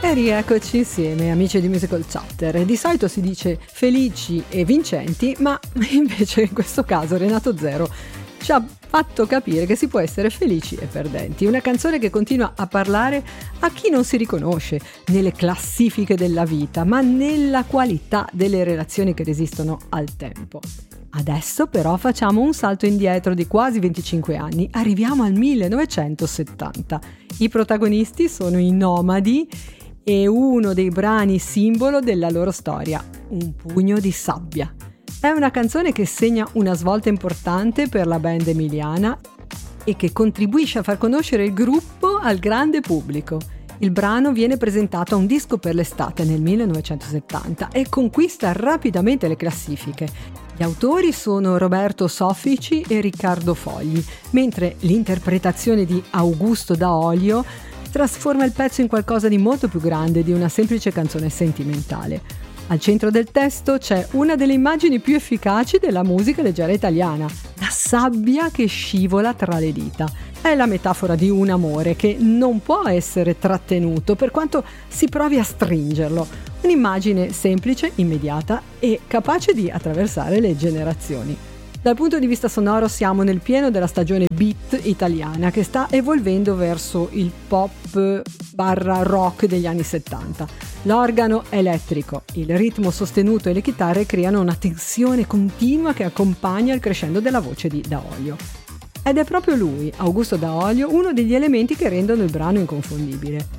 E rieccoci insieme, amici di Musical Chatter. Di solito si dice felici e vincenti, ma invece in questo caso Renato Zero ci ha fatto capire che si può essere felici e perdenti. Una canzone che continua a parlare a chi non si riconosce nelle classifiche della vita, ma nella qualità delle relazioni che resistono al tempo. Adesso però facciamo un salto indietro di quasi 25 anni, arriviamo al 1970. I protagonisti sono i Nomadi e uno dei brani simbolo della loro storia, Un pugno di sabbia. È una canzone che segna una svolta importante per la band emiliana e che contribuisce a far conoscere il gruppo al grande pubblico. Il brano viene presentato a un disco per l'estate nel 1970 e conquista rapidamente le classifiche. Gli autori sono Roberto Soffici e Riccardo Fogli, mentre l'interpretazione di Augusto Daolio trasforma il pezzo in qualcosa di molto più grande di una semplice canzone sentimentale. Al centro del testo c'è una delle immagini più efficaci della musica leggera italiana, la sabbia che scivola tra le dita. È la metafora di un amore che non può essere trattenuto per quanto si provi a stringerlo. Un'immagine semplice, immediata e capace di attraversare le generazioni. Dal punto di vista sonoro siamo nel pieno della stagione beat italiana che sta evolvendo verso il pop/rock degli anni 70. L'organo elettrico, il ritmo sostenuto e le chitarre creano una tensione continua che accompagna il crescendo della voce di Daolio. Ed è proprio lui, Augusto Daolio, uno degli elementi che rendono il brano inconfondibile.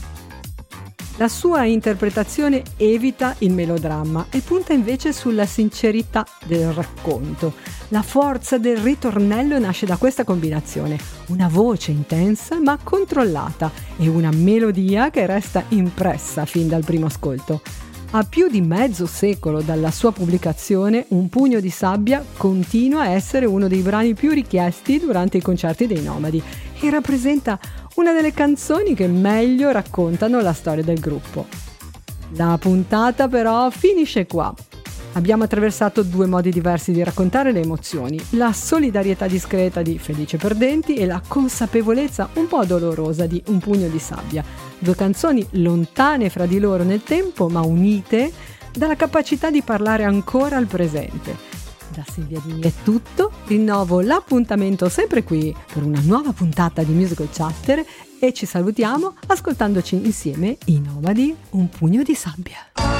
La sua interpretazione evita il melodramma e punta invece sulla sincerità del racconto. La forza del ritornello nasce da questa combinazione, una voce intensa ma controllata e una melodia che resta impressa fin dal primo ascolto. A più di mezzo secolo dalla sua pubblicazione, Un pugno di sabbia continua a essere uno dei brani più richiesti durante i concerti dei Nomadi e rappresenta una delle canzoni che meglio raccontano la storia del gruppo. La puntata però finisce qua. Abbiamo attraversato due modi diversi di raccontare le emozioni, la solidarietà discreta di Felici e Perdenti e la consapevolezza un po' dolorosa di Un pugno di sabbia. Due canzoni lontane fra di loro nel tempo, ma unite dalla capacità di parlare ancora al presente. Da Silvia Dini è tutto, rinnovo l'appuntamento sempre qui per una nuova puntata di Musical Chatter e ci salutiamo ascoltandoci insieme i Nomadi Un pugno di sabbia.